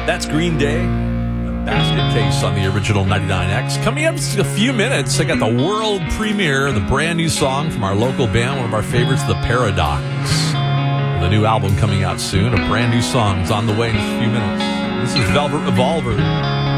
That's Green Day. Basket Case on the original 99X. Coming up in just a few minutes, I got the world premiere of the brand new song from our local band, one of our favorites, The Paradox. The new album coming out soon. A brand new song is on the way in a few minutes. This is Velvet Revolver.